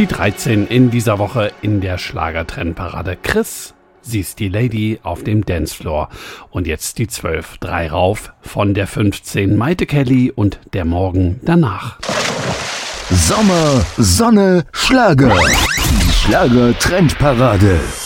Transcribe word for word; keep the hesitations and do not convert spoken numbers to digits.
Die dreizehn in dieser Woche in der Schlagertrendparade. Chris, sie ist die Lady auf dem Dancefloor. Und jetzt die zwölf, drei rauf von der fünfzehn. Maite Kelly und der Morgen danach. Sommer, Sonne, Schlager. Die Schlagertrendparade.